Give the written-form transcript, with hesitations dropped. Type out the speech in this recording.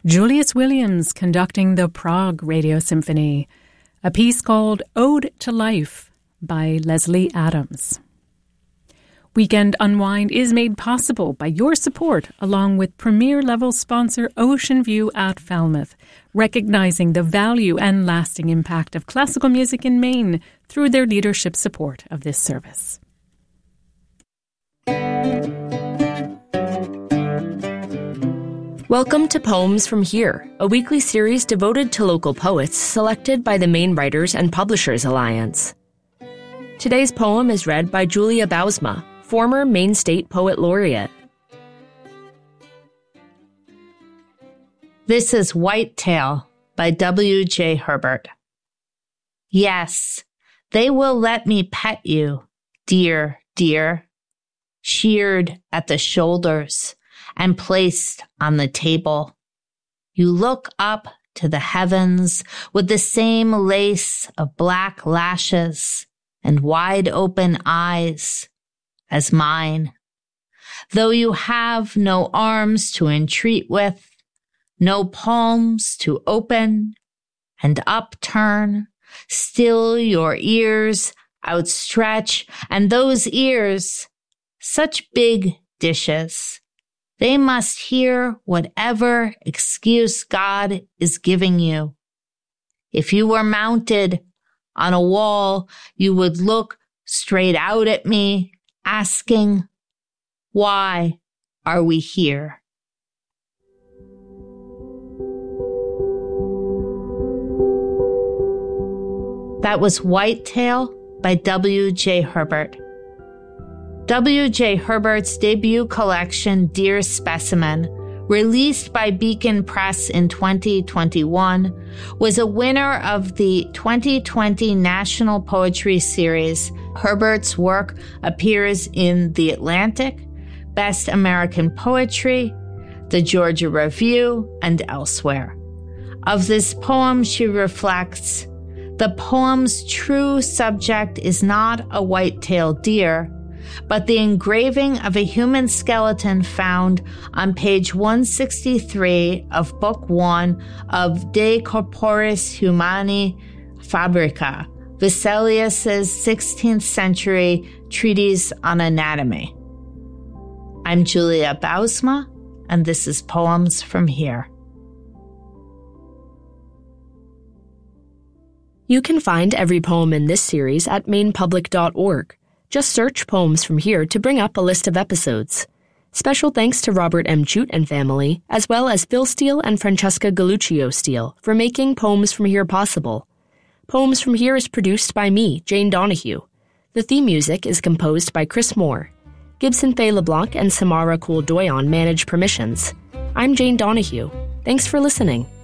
Julius Williams conducting the Prague Radio Symphony, a piece called Ode to Life by Leslie Adams. Weekend Unwind is made possible by your support along with premier-level sponsor Ocean View at Falmouth, recognizing the value and lasting impact of classical music in Maine through their leadership support of this service. Welcome to Poems from Here, a weekly series devoted to local poets selected by the Maine Writers and Publishers Alliance. Today's poem is read by Julia Bousma, former Maine State Poet Laureate. This is Whitetail by W.J. Herbert. Yes, they will let me pet you, dear, dear, sheared at the shoulders and placed on the table. You look up to the heavens with the same lace of black lashes and wide open eyes as mine. Though you have no arms to entreat with, no palms to open and upturn, still your ears outstretch, and those ears, such big dishes, they must hear whatever excuse God is giving you. If you were mounted on a wall, you would look straight out at me, asking, why are we here? That was Whitetail by W.J. Herbert. W.J. Herbert's debut collection, Dear Specimen, released by Beacon Press in 2021, was a winner of the 2020 National Poetry Series. Herbert's work appears in The Atlantic, Best American Poetry, the Georgia Review, and elsewhere. Of this poem, she reflects, the poem's true subject is not a white-tailed deer, but the engraving of a human skeleton found on page 163 of Book 1 of De Corporis Humani Fabrica, Vesalius's 16th century treatise on anatomy. I'm Julia Bousma, and this is Poems from Here. You can find every poem in this series at mainepublic.org. Just search Poems from Here to bring up a list of episodes. Special thanks to Robert M. Chute and family, as well as Phil Steele and Francesca Galluccio Steele for making Poems from Here possible. Poems from Here is produced by me, Jane Donahue. The theme music is composed by Chris Moore. Gibson Faye LeBlanc and Samara Cool-Doyon manage permissions. I'm Jane Donahue. Thanks for listening.